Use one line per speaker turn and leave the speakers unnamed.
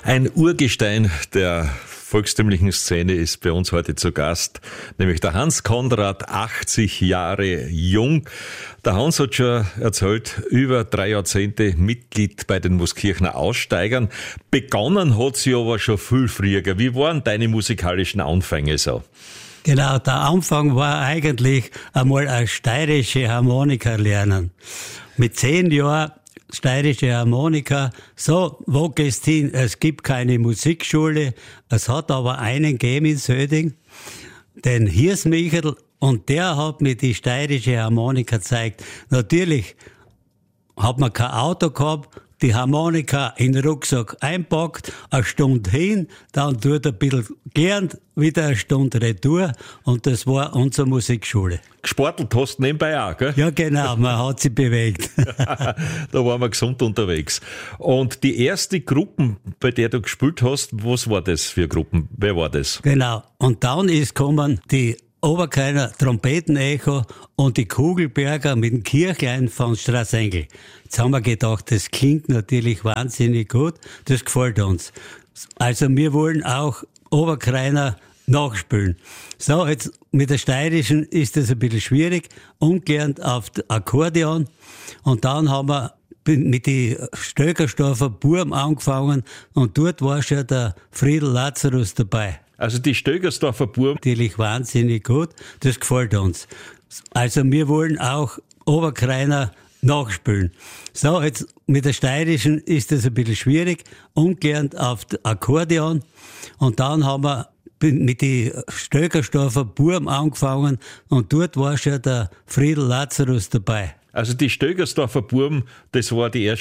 Ein Urgestein der volkstümlichen Szene ist bei uns heute zu Gast, nämlich der Hans Konrad, 80 Jahre jung. Der Hans hat schon erzählt, über 3 Jahrzehnte Mitglied bei den Muskirchener Aussteigern. Begonnen hat sie aber schon viel früher. Wie waren deine musikalischen Anfänge so?
Genau, der Anfang war eigentlich einmal eine steirische Harmonika lernen. Mit 10 Jahren steirische Harmonika. So, wo gehst hin? Es gibt keine Musikschule. Es hat aber einen gegeben in Söding, den Hirsmichel, und der hat mir die steirische Harmonika gezeigt. Natürlich hat man kein Auto gehabt, die Harmonika in den Rucksack einpackt, eine Stunde hin, dann tut ein bisschen gelernt, wieder eine Stunde retour, und das war unsere Musikschule.
Gesportelt hast du nebenbei auch, gell?
Ja, genau, man hat sich bewegt.
Da waren wir gesund unterwegs. Und die erste Gruppe, bei der du gespielt hast, was war das für Gruppen? Wer war das?
Genau, und dann ist gekommen die Oberkeiner Trompetenecho und die Kugelberger mit dem Kirchlein von Straßengel. Jetzt haben wir gedacht, das klingt natürlich wahnsinnig gut, das gefällt uns. Also wir wollen auch Oberkreiner nachspielen. So, jetzt mit der steirischen ist das ein bisschen schwierig, umgelernt auf Akkordeon, und dann haben wir mit die Stöckerstorfer Burm angefangen, und dort war schon der Friedl Lazarus dabei.
Also die Stögersdorfer Burm.
Natürlich wahnsinnig gut, das gefällt uns. Also wir wollen auch Oberkreiner nachspielen. So, jetzt mit der steirischen ist das ein bisschen schwierig, umgelernt auf Akkordeon, und dann haben wir mit die Stöckerstorfer Burm angefangen, und dort war schon der Friedl Lazarus dabei.
Also die Stögersdorfer Burm, das war die erste